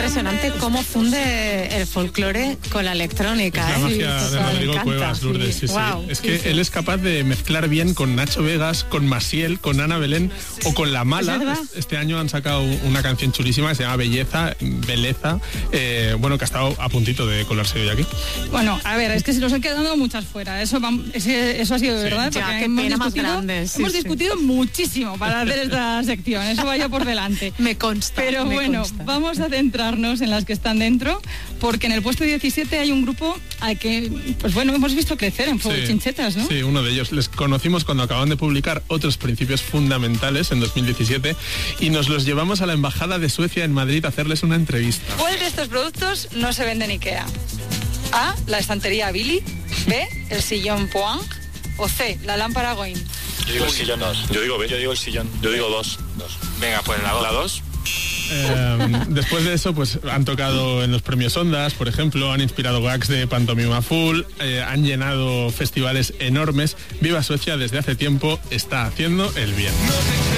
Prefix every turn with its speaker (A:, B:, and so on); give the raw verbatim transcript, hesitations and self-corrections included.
A: impresionante cómo funde el folclore con la electrónica.
B: Es la
A: ¿eh?
B: magia
A: Sí,
B: de Rodrigo
A: me
B: Cuevas, Lourdes. Sí, sí.
A: Wow,
B: es
A: sí,
B: que
A: sí.
B: él es capaz de mezclar bien con Nacho Vegas, con Maciel, con Ana Belén o con La Mala. Este año han sacado una canción chulísima que se llama Belleza, Beleza, eh, bueno, que ha estado a puntito de colarse hoy aquí.
C: Bueno, a ver, es que se nos han quedado muchas fuera. Eso, eso ha sido de
A: Sí.
C: verdad.
A: Ya,
C: porque
A: qué
C: hemos
A: pena más
C: discutido,
A: grande. Sí,
C: hemos
A: sí.
C: discutido muchísimo para hacer esta sección. Eso vaya por delante.
A: Me consta.
C: Pero
A: me
C: bueno,
A: consta.
C: vamos a centrarnos en las que están dentro, porque en el puesto diecisiete hay un grupo al que, pues bueno, hemos visto crecer en Fuego
B: Sí,
C: Chinchetas, ¿no?
B: Sí, uno de ellos. Les conocimos cuando acaban de publicar Otros Principios Fundamentales en dos mil diecisiete y nos los llevamos a la Embajada de Suecia en Madrid a hacerles una entrevista.
C: ¿Cuál de estos productos no se vende en IKEA? A, la estantería Billy. B, el sillón Poang. O C, la lámpara Goin.
D: Yo digo el sillón dos. Yo digo B. Yo digo el sillón. Yo digo dos. dos. Venga, pues la dos. La dos.
B: Eh, después de eso, pues han tocado en los premios Ondas, por ejemplo, han inspirado gags de Pantomima Full, eh, han llenado festivales enormes. Viva Suecia desde hace tiempo está haciendo el bien.